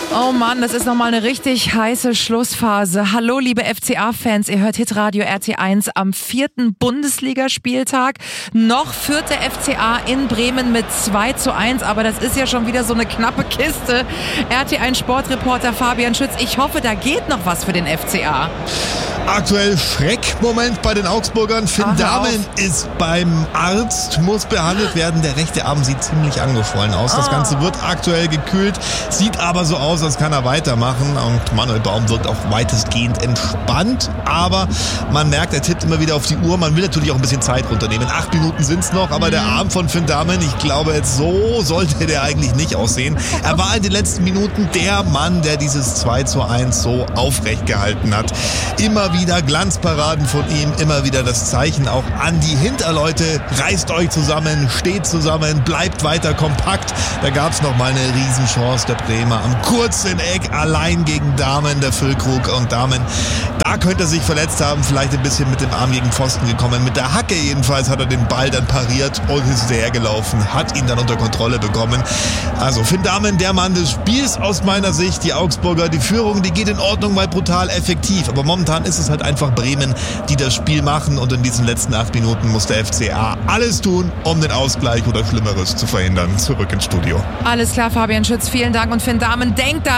Oh Mann, das ist nochmal eine richtig heiße Schlussphase. Hallo liebe FCA-Fans, ihr hört Hitradio RT1 am 4. Bundesligaspieltag. Noch führt der FCA in Bremen mit 2:1, aber das ist ja schon wieder so eine knappe Kiste. RT1-Sportreporter Fabian Schütz, ich hoffe, da geht noch was für den FCA. Aktuell Schreckmoment bei den Augsburgern. Finn Dahmen ist beim Arzt, muss behandelt werden. Der rechte Arm sieht ziemlich angeschwollen aus. Das Ganze wird aktuell gekühlt, sieht aber so aus, als kann er weitermachen. Und Manuel Baum wirkt auch weitestgehend entspannt. Aber man merkt, er tippt immer wieder auf die Uhr. Man will natürlich auch ein bisschen Zeit runternehmen. 8 Minuten sind es noch, aber der Arm von Finn Dahmen, ich glaube, jetzt so sollte der eigentlich nicht aussehen. Er war in den letzten Minuten der Mann, der dieses 2:1 so aufrecht gehalten hat. Immer wieder Glanzparaden von ihm, immer wieder das Zeichen auch an die Hinterleute. Reißt euch zusammen, steht zusammen, bleibt weiter kompakt. Da gab es nochmal eine Riesenchance der Bremer am kurzen Eck, allein gegen Dahmen, der Füllkrug und Dahmen. Da könnte er sich verletzt haben, vielleicht ein bisschen mit dem Arm gegen Pfosten gekommen. Mit der Hacke jedenfalls hat er den Ball dann pariert und ist hinterhergelaufen, hat ihn dann unter Kontrolle bekommen. Also Finn Dahmen, der Mann des Spiels aus meiner Sicht. Die Augsburger, die Führung, die geht in Ordnung, weil brutal effektiv. Aber momentan ist es halt einfach Bremen, die das Spiel machen, und in diesen letzten 8 Minuten muss der FCA alles tun, um den Ausgleich oder Schlimmeres zu verhindern. Zurück ins Studio. Alles klar, Fabian Schütz, vielen Dank. Und Finn Dahmen, denkt